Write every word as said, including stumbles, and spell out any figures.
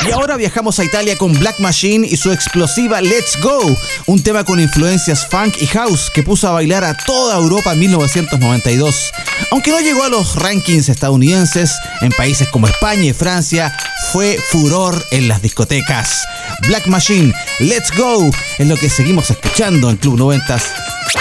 Y ahora viajamos a Italia con Black Machine y su explosiva Let's Go, un tema con influencias funk y house que puso a bailar a toda Europa en mil novecientos noventa y dos. Aunque no llegó a los rankings estadounidenses, en países como España y Francia fue furor en las discotecas. Black Machine, Let's Go, es lo que seguimos escuchando en Club noventas.